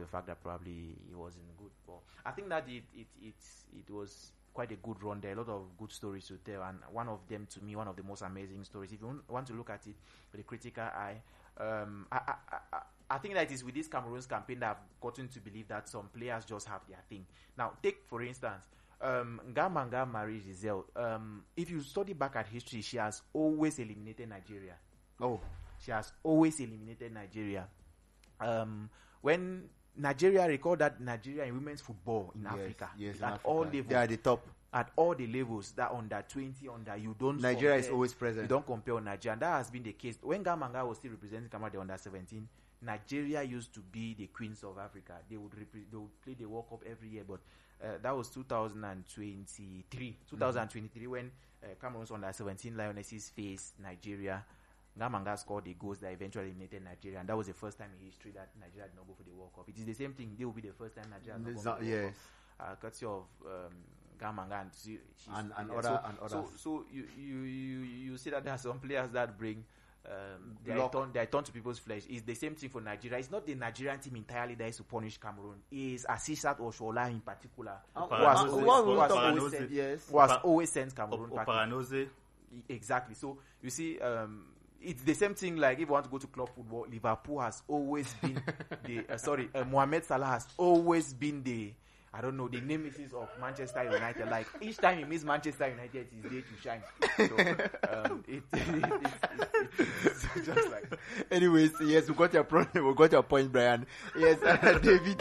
fact that probably he wasn't good. But I think that it was quite a good run there. A lot of good stories to tell, and one of them, to me, one of the most amazing stories. If you want to look at it with a critical eye, I think that it is with this Cameroon's campaign that I've gotten to believe that some players just have their thing. Now, take for instance, Ngamanga Marie Giselle. If you study back at history, she has always eliminated Nigeria. She has always eliminated Nigeria. When Nigeria record that Nigeria in women's football in Africa, at all levels, they are the top. At all the levels, that under 20, you don't. Nigeria is always present. You don't compare Nigeria, and that has been the case. When Ngamanga was still representing Cameroon, the under 17, Nigeria used to be the queens of Africa. They would play the World Cup every year, but that was 2023 when Cameroon's under 17 Lionesses faced Nigeria. Ngamanga scored the goals that eventually eliminated Nigeria, and that was the first time in history that Nigeria did not go for the World Cup. It is the same thing. They will be the first time Nigeria did not go for the World Cup. Courtesy of Ngamanga and other. So you see that there are some players that bring they are turned to people's flesh. It's the same thing for Nigeria. It's not the Nigerian team entirely that is to punish Cameroon. It's Asisat Oshola in particular who has always sent Cameroon back. Exactly. So you see, it's the same thing. Like if you want to go to club football, Liverpool has always been the Mohamed Salah has always been the the nemesis of Manchester United. Like each time he meets Manchester United, it's day to shine. So it's just like. Anyways, yes, we got your problem. We got your point, Brian. Yes, David.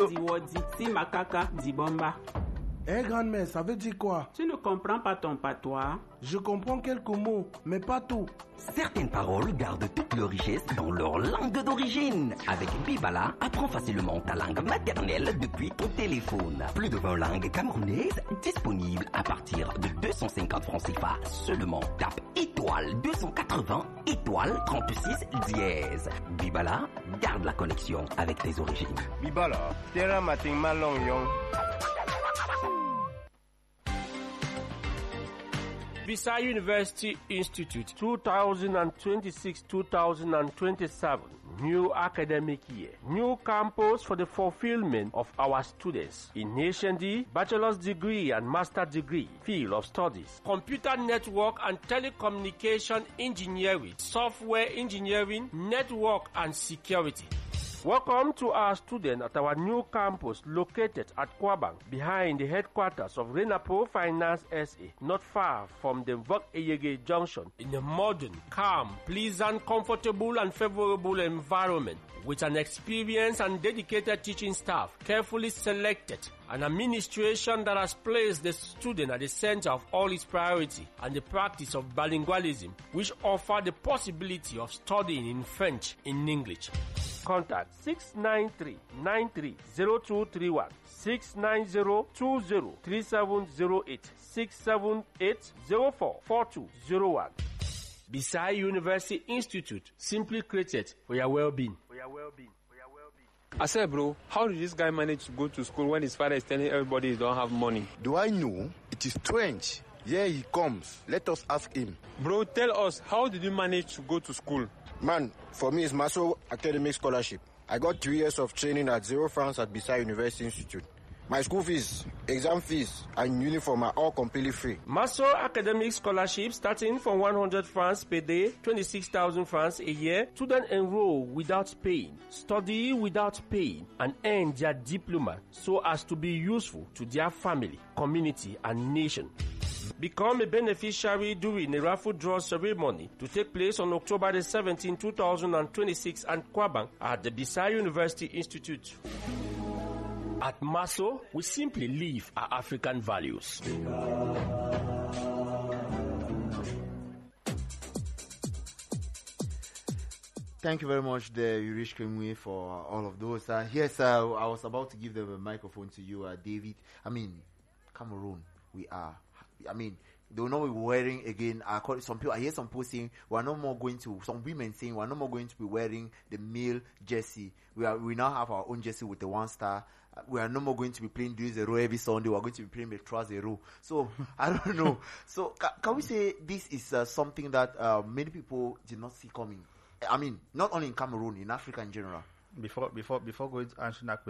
Eh, grand-mère, ça veut dire quoi? Tu ne comprends pas ton patois? Je comprends quelques mots, mais pas tout. Certaines paroles gardent toute leur richesse dans leur langue d'origine. Avec Bibala, apprends facilement ta langue maternelle depuis ton téléphone. Plus de 20 langues camerounaises disponibles à partir de 250 francs CFA seulement. Tape étoile 280 étoile 36 dièse. Bibala, garde la connexion avec tes origines. Bibala, terra mating malong yong. Bisai University Institute 2026-2027 new academic year. New campus for the fulfillment of our students in Nation bachelor's degree and master's degree field of studies. Computer network and telecommunication engineering, software engineering, network and security. Welcome to our students at our new campus located at Kwabang, behind the headquarters of Renapo Finance SA, not far from the Vok Eyege Junction, in a modern, calm, pleasant, comfortable and favorable environment, with an experienced and dedicated teaching staff, carefully selected, an administration that has placed the student at the center of all its priority, and the practice of bilingualism, which offer the possibility of studying in French in English. Contact 693-930231, 690-20-3708, 678-04-4201. Bisai University Institute, simply created for your well-being. I said, bro, how did this guy manage to go to school when his father is telling everybody he don't have money? Do I know? It is strange. Here he comes. Let us ask him. Bro, tell us, how did you manage to go to school? Man, for me, it's Maso Academic Scholarship. I got 3 years of training at 0 francs at Bisai University Institute. My school fees, exam fees, and uniform are all completely free. Maso Academic Scholarship starting from 100 francs per day, 26,000 francs a year. Students enroll without paying, study without paying, and earn their diploma so as to be useful to their family, community, and nation. Become a beneficiary during a raffle draw ceremony to take place on October the 17th, 2026 at Kwabang at the Bisai University Institute. At Maso, we simply live our African values. Thank you very much, Urish Kemwe, for all of those. Yes, I was about to give the microphone to you, David. I mean, Cameroon, they will not be wearing again. I hear some people saying some women saying we're no more going to be wearing the male jersey. We now have our own jersey with the 1 star. We are no more going to be playing 2-0 every Sunday. We are going to be playing with 3-0. So I don't know. So can we say this is something that many people did not see coming? I mean, not only in Cameroon, in Africa in general. Before going to answer that